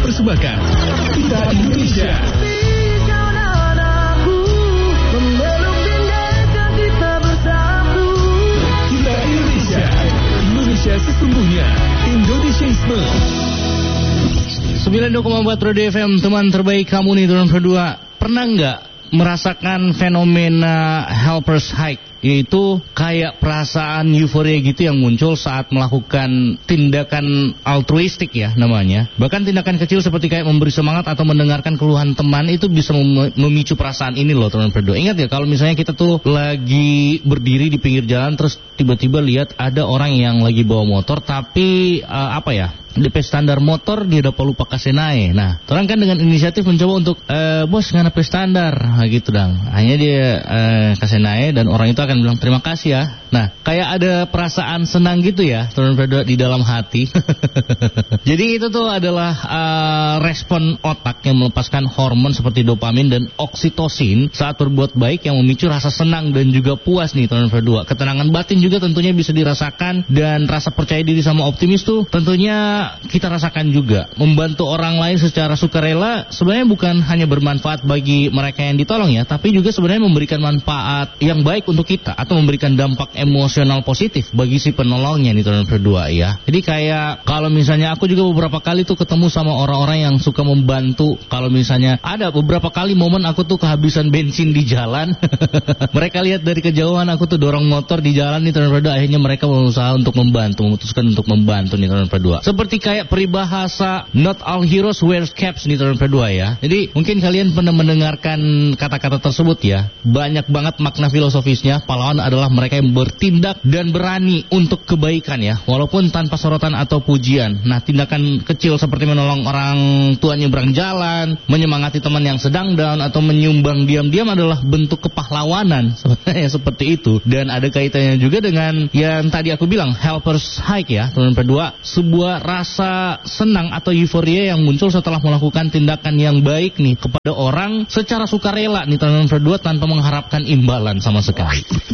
mempersembahkan Kita Indonesia. Kita Indonesia. Indonesia sesungguhnya. Indonesiaisme. 92,4 Radio FM, teman terbaik kamu nih, turun berdua. Pernah nggak merasakan fenomena helpers high? Yaitu kayak perasaan euforia gitu yang muncul saat melakukan tindakan altruistik ya namanya. Bahkan tindakan kecil seperti kayak memberi semangat atau mendengarkan keluhan teman itu bisa memicu perasaan ini loh teman berdua. Ingat ya kalau misalnya kita tuh lagi berdiri di pinggir jalan terus tiba-tiba lihat ada orang yang lagi bawa motor tapi DP standar motor dia udah lupa kasih naik. Nah, orang kan dengan inisiatif mencoba untuk bos nggak DP standar, nah, gitu dong. Hanya dia kasih naik dan orang itu akan bilang terima kasih ya. Nah, kayak ada perasaan senang gitu ya, turun berdua di dalam hati. Jadi itu tuh adalah respon otak yang melepaskan hormon seperti dopamin dan oksitosin saat berbuat baik yang memicu rasa senang dan juga puas nih turun berdua. Ketenangan batin juga tentunya bisa dirasakan dan rasa percaya diri sama optimis tuh tentunya kita rasakan juga. Membantu orang lain secara sukarela sebenarnya bukan hanya bermanfaat bagi mereka yang ditolong ya, tapi juga sebenarnya memberikan manfaat yang baik untuk kita atau memberikan dampak emosional positif bagi si penolongnya nih teman berdua ya. Jadi kayak kalau misalnya aku juga beberapa kali tuh ketemu sama orang-orang yang suka membantu. Kalau misalnya ada beberapa kali momen aku tuh kehabisan bensin di jalan. Mereka lihat dari kejauhan aku tuh dorong motor di jalan nih teman berdua, akhirnya mereka berusaha untuk memutuskan untuk membantu nih teman berdua. Seperti kayak peribahasa not all heroes wear caps nih teman berdua ya. Jadi mungkin kalian pernah mendengarkan kata-kata tersebut ya. Banyak banget makna filosofisnya. Pahlawan adalah mereka yang bertindak dan berani untuk kebaikan ya, walaupun tanpa sorotan atau pujian. Nah, tindakan kecil seperti menolong orang tua nyebrang jalan, menyemangati teman yang sedang down, atau menyumbang diam-diam adalah bentuk kepahlawanan. Sebenarnya seperti itu. Dan ada kaitannya juga dengan yang tadi aku bilang helpers high ya teman berdua, sebuah rasa senang atau euforia yang muncul setelah melakukan tindakan yang baik nih kepada orang secara sukarela nih teman berdua tanpa mengharapkan imbalan sama sekali.